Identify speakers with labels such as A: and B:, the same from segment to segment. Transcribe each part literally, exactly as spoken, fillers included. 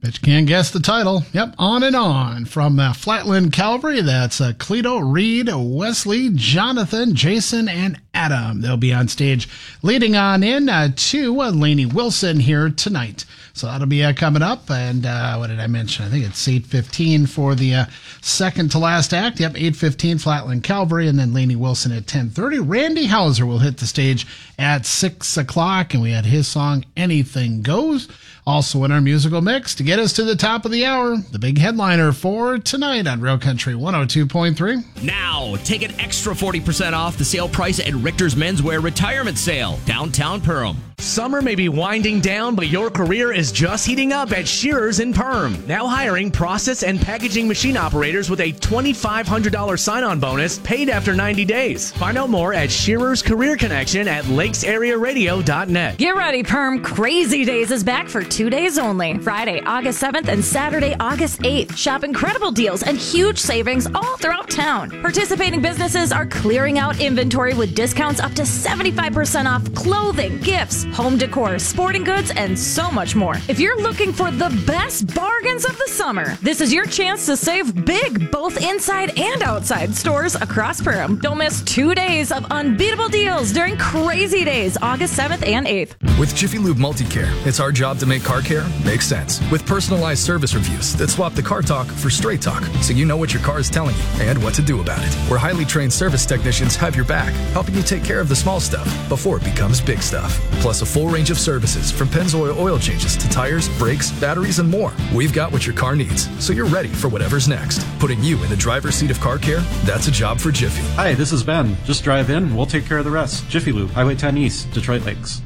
A: Bet you can't guess the title. Yep, On and On. From uh, Flatland Calvary, that's uh, Cleto, Reed, Wesley, Jonathan, Jason, and Adam. They'll be on stage leading on in uh, to uh, Lainey Wilson here tonight. So that'll be uh, coming up. And uh, what did I mention? I think it's eight fifteen for the uh, second to last act. Yep, eight fifteen Flatland Calvary, and then Lainey Wilson at ten thirty. Randy Hauser will hit the stage at six o'clock, and we had his song Anything Goes. Also in our musical mix to get us to the top of the hour, the big headliner for tonight on Real Country one oh two point three.
B: Now, take an extra forty percent off the sale price at Richter's Menswear Retirement Sale, downtown Perham.
C: Summer may be winding down, but your career is just heating up at Shearers in Perham. Now hiring process and packaging machine operators with a twenty-five hundred dollars sign-on bonus paid after ninety days. Find out more at Shearers Career Connection at lakes area radio dot net.
D: Get ready, Perm. Crazy Days is back for two days only. Friday, August seventh and Saturday, August eighth. Shop incredible deals and huge savings all throughout town. Participating businesses are clearing out inventory with discounts up to seventy-five percent off clothing, gifts, home decor, sporting goods, and so much more. If you're looking for the best bargains of the summer, this is your chance to save big, both inside and outside stores across Perham. Don't miss two days of unbeatable deals during Crazy Days, August seventh and eighth.
E: With Jiffy Lube Multicare, it's our job to make car care make sense. With personalized service reviews that swap the car talk for straight talk, so you know what your car is telling you and what to do about it. Where highly trained service technicians have your back, helping you take care of the small stuff before it becomes big stuff. Plus a full range of services from Pennzoil oil changes to tires, brakes, batteries, and more. We've got what your car needs, so you're ready for whatever's next. Putting you in the driver's seat of car care, that's a job for Jiffy.
F: Hi, this is Ben. Just drive in, we'll take care of the rest. Jiffy Lube, Highway ten East, Detroit Lakes.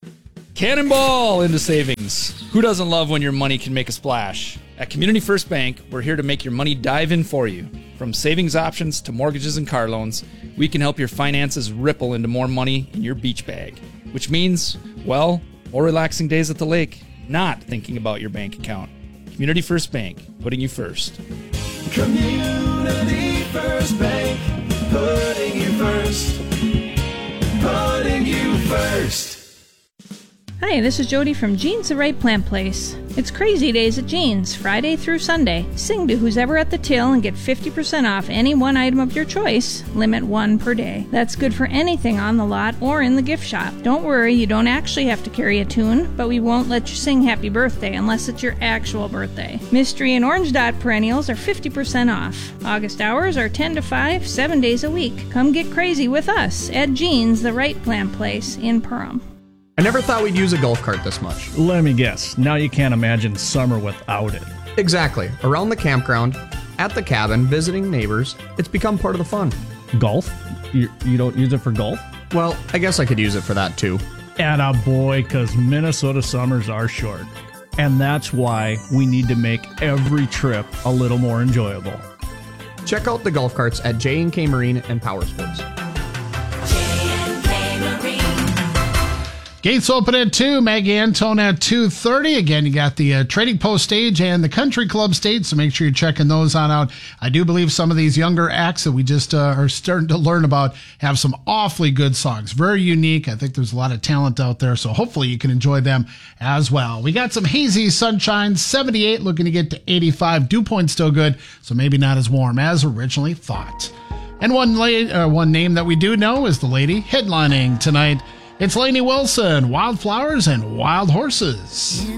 G: Cannonball into savings. Who doesn't love when your money can make a splash? At Community First Bank, we're here to make your money dive in for you. From savings options to mortgages and car loans, we can help your finances ripple into more money in your beach bag. Which means, well, more relaxing days at the lake, not thinking about your bank account. Community First Bank, putting you first.
H: Community First Bank, putting you first. Putting you first.
I: Hi, this is Jody from Jeans the Right Plant Place. It's Crazy Days at Jeans, Friday through Sunday. Sing to who's ever at the till and get fifty percent off any one item of your choice. Limit one per day. That's good for anything on the lot or in the gift shop. Don't worry, you don't actually have to carry a tune, but we won't let you sing Happy Birthday unless it's your actual birthday. Mystery and Orange Dot perennials are fifty percent off. August hours are ten to five, seven days a week. Come get crazy with us at Jeans the Right Plant Place in Perham.
J: I never thought we'd use a golf cart this much.
K: Let me guess. Now you can't imagine summer without it.
J: Exactly. Around the campground, at the cabin, visiting neighbors, it's become part of the fun.
K: Golf? You, you don't use it for golf?
J: Well, I guess I could use it for that too.
K: Atta boy, because Minnesota summers are short. And that's why we need to make every trip a little more enjoyable.
J: Check out the golf carts at J and K Marine and Power Sports.
A: Gates open at two. Maggie Antone at two thirty. Again, you got the uh, Trading Post stage and the Country Club stage, so make sure you're checking those on out. I do believe some of these younger acts that we just uh, are starting to learn about have some awfully good songs. Very unique. I think there's a lot of talent out there, so hopefully you can enjoy them as well. We got some hazy sunshine, seventy-eight, looking to get to eighty-five. Dew point still good, so maybe not as warm as originally thought. And one, la- uh, one name that we do know is the lady headlining tonight. It's Lainey Wilson, Wildflowers and Wild Horses.